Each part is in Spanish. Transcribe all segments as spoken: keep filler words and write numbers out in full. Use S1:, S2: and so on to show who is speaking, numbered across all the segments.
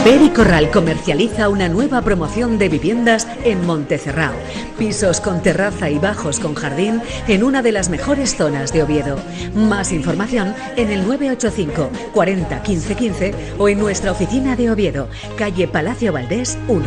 S1: Peri Corral comercializa una nueva promoción de viviendas en Montecerrao. Pisos con terraza y bajos con jardín en una de las mejores zonas de Oviedo. Más información en el nueve ocho cinco cuarenta quince quince o en nuestra oficina de Oviedo, calle Palacio Valdés uno.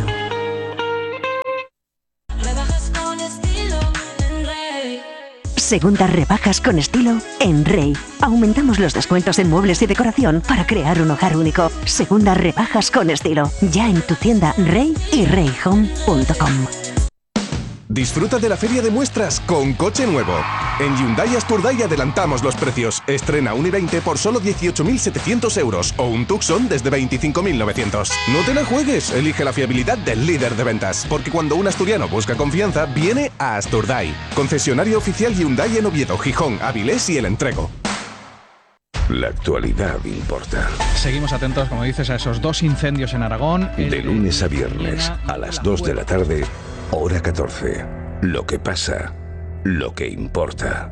S2: Segundas rebajas con estilo en Rey. Aumentamos los descuentos en muebles y decoración para crear un hogar único. Segundas rebajas con estilo. Ya en tu tienda Rey y rey home punto com.
S3: Disfruta de la feria de muestras con coche nuevo. En Hyundai Asturday adelantamos los precios. Estrena un i veinte por solo dieciocho mil setecientos euros o un Tucson desde veinticinco mil novecientos. No te la juegues, elige la fiabilidad del líder de ventas, porque cuando un asturiano busca confianza, viene a Asturday. Concesionario oficial Hyundai en Oviedo, Gijón, Avilés y El Entrego.
S4: La actualidad importa.
S5: Seguimos atentos, como dices, a esos dos incendios en Aragón.
S4: De lunes a viernes, a las dos de la tarde, hora catorce. Lo que pasa, lo que importa.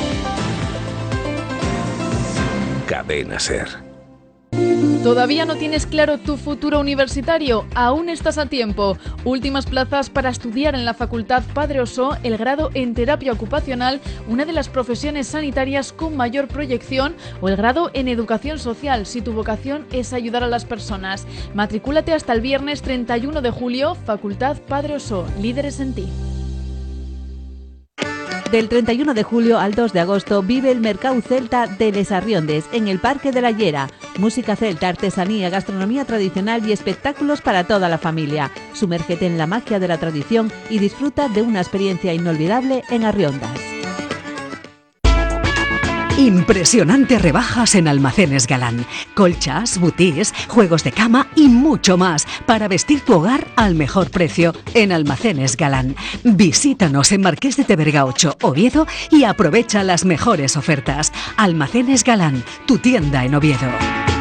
S4: Cadena SER.
S6: ¿Todavía no tienes claro tu futuro universitario? Aún estás a tiempo. Últimas plazas para estudiar en la Facultad Padre Ossó el grado en terapia ocupacional, una de las profesiones sanitarias con mayor proyección, o el grado en educación social, si tu vocación es ayudar a las personas. Matricúlate hasta el viernes treinta y uno de julio, Facultad Padre Ossó, líderes en ti.
S7: Del treinta y uno de julio al dos de agosto vive el Mercau Celta de Les Arriondes en el Parque de la Llera. Música celta, artesanía, gastronomía tradicional y espectáculos para toda la familia. Sumérgete en la magia de la tradición y disfruta de una experiencia inolvidable en Arriondas.
S1: Impresionantes rebajas en Almacenes Galán. Colchas, butís, juegos de cama y mucho más para vestir tu hogar al mejor precio en Almacenes Galán. Visítanos en Marqués de Teverga ocho, Oviedo, y aprovecha las mejores ofertas. Almacenes Galán, tu tienda en Oviedo.